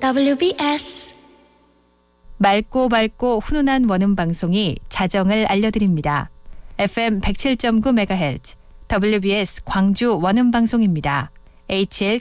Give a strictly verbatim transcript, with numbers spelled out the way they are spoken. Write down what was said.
더블유비에스 맑고 맑고 훈훈한 원음 방송이 자정을 알려드립니다. 에프엠 백칠 점 구 메가헤르츠 더블유비에스 광주 원음 방송입니다. 에이치엘